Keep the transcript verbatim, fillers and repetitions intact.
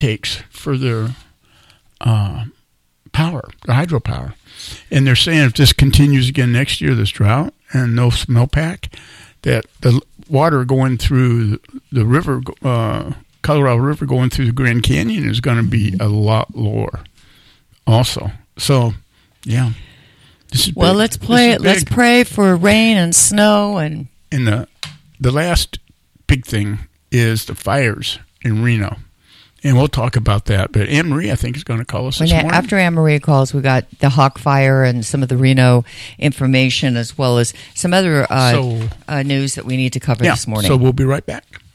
takes for their uh, power, the hydropower. And they're saying if this continues again next year, this drought and no snowpack, that the water going through the river, uh, Colorado River going through the Grand Canyon is going to be a lot lower also. So, yeah. This is well, big. let's play. Let's pray for rain and snow. And and the the last big thing is the fires in Reno, and we'll talk about that. But Anne Marie, I think, is going to call us this yeah, morning. After Anne Marie calls, we got the Hawk Fire and some of the Reno information, as well as some other uh, so, uh, news that we need to cover yeah, this morning. So we'll be right back.